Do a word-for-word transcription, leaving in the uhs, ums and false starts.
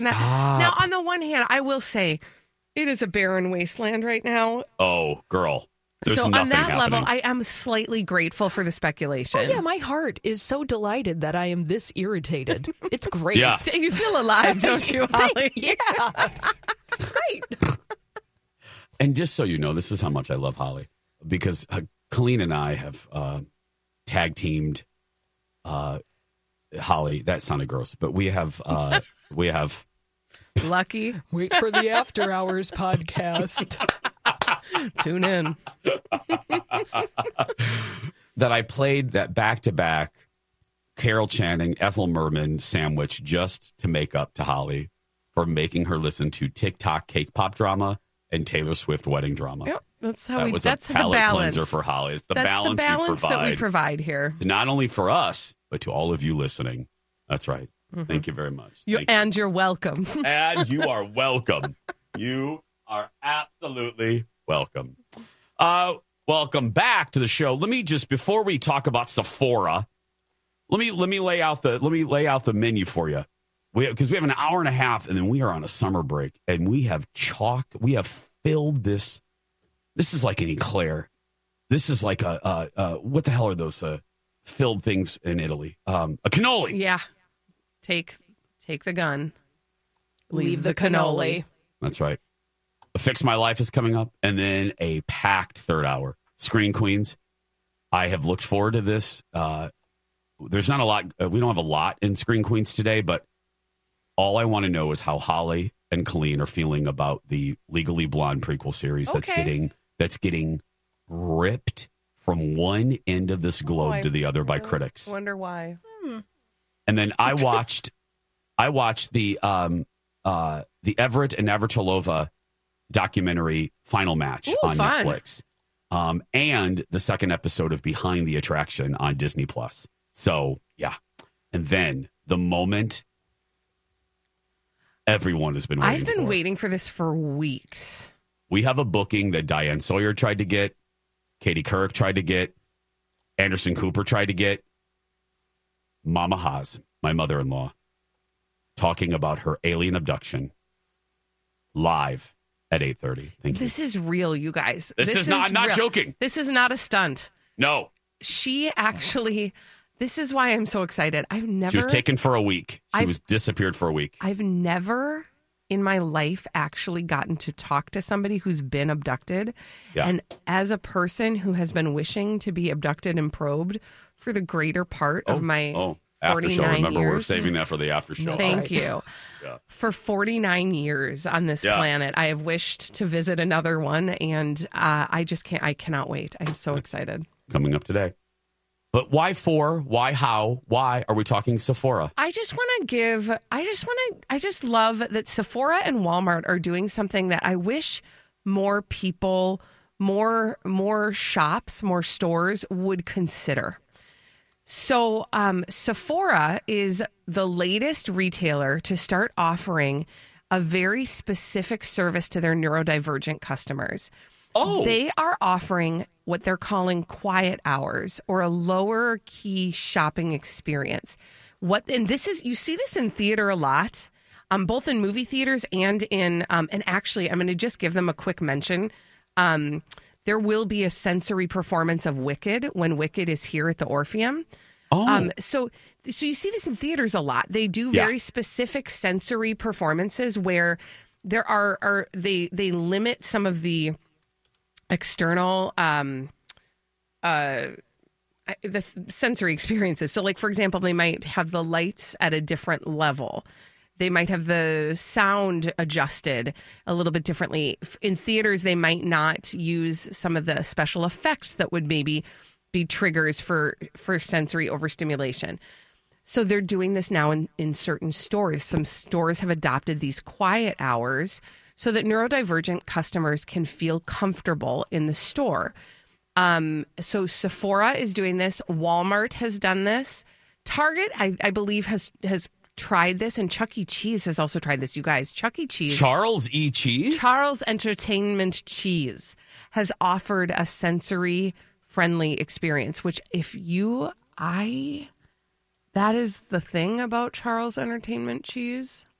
Now, now, on the one hand, I will say it is a barren wasteland right now. Oh, girl. There's so nothing on that happening. level, I am slightly grateful for the speculation. Oh, yeah, my heart is so delighted that I am this irritated. It's great. Yeah. You feel alive, don't you, Holly? Yeah. Great. And just so you know, this is how much I love Holly. Because uh, Colleen and I have uh, tag teamed uh, Holly. That sounded gross. But we have, uh, we have... Lucky. Wait for the After Hours podcast. Tune in. That I played that back-to-back Carol Channing, Ethel Merman sandwich just to make up to Holly for making her listen to TikTok cake pop drama and Taylor Swift wedding drama. Yep, that's how that we. was That's a the palate balance cleanser for Holly. It's the that's balance, the balance we provide. that we provide here. Not only for us, but to all of you listening. That's right. Mm-hmm. Thank you very much. You, and you. You're welcome. And you are welcome. You are absolutely welcome. Uh, welcome back to the show. Let me just before we talk about Sephora, let me let me lay out the let me lay out the menu for you. We because we have an hour and a half, and then we are on a summer break, and we have chalk. We have filled this. This is like an eclair. This is like a uh, uh, what the hell are those uh, filled things in Italy? Um, a cannoli. Yeah. Take take the gun. Leave, Leave the, the cannoli. cannoli. That's right. A Fix My Life is coming up, and then a packed third hour. Screen Queens. I have looked forward to this. Uh, there's not a lot. Uh, we don't have a lot in Screen Queens today, but all I want to know is how Holly and Colleen are feeling about the Legally Blonde prequel series Okay. that's getting that's getting ripped from one end of this globe Oh, to the other by really critics. Wonder why. Hmm. And then I watched, I watched the um, uh, the Everett and Navratilova documentary Final Match Ooh, on fun. Netflix, um, and the second episode of Behind the Attraction on Disney Plus. So yeah, and then the moment everyone has been waiting I've been for. waiting for this for weeks. We have a booking that Diane Sawyer tried to get, Katie Couric tried to get, Anderson Cooper tried to get. Mama Haas, my mother-in-law, talking about her alien abduction live at eight thirty. Thank you. This is real, you guys. This, is not, I'm not real. joking. This is not a stunt. No. She actually, this is why I'm so excited. I've never. She was taken for a week. She I've- was disappeared for a week. I've never in my life actually gotten to talk to somebody who's been abducted. Yeah. And as a person who has been wishing to be abducted and probed for the greater part oh, of my oh, after show. forty-nine Remember, years. we're saving that for the after show. Thank right. you. Yeah. For forty-nine years on this Yeah. planet, I have wished to visit another one, and uh, I just can't. I cannot wait. I'm so excited. Coming up today. But why for? Why how? Why are we talking Sephora? I just want to give, I just want to, I just love that Sephora and Walmart are doing something that I wish more people, more, more shops, more stores would consider. So um, Sephora is the latest retailer to start offering a very specific service to their neurodivergent customers. Oh. They are offering what they're calling quiet hours or a lower key shopping experience. What and this is you see this in theater a lot, um, both in movie theaters and in um, and actually I'm going to just give them a quick mention. Um, there will be a sensory performance of Wicked when Wicked is here at the Orpheum. Oh. Um, so so you see this in theaters a lot. They do Yeah. very specific sensory performances where there are are they they limit some of the external um uh the sensory experiences. So like for example, they might have the lights at a different level. They might have the sound adjusted a little bit differently. In theaters, they might not use some of the special effects that would maybe be triggers for for sensory overstimulation. So they're doing this now in, in certain stores. Some stores have adopted these quiet hours so that neurodivergent customers can feel comfortable in the store. Um, so Sephora is doing this. Walmart has done this. Target, I, I believe, has has tried this. And Chuck E. Cheese has also tried this, you guys. Chuck E. Cheese. Charles E. Cheese? Charles Entertainment Cheese has offered a sensory-friendly experience, which if you, I... That is the thing about Charles Entertainment Cheese.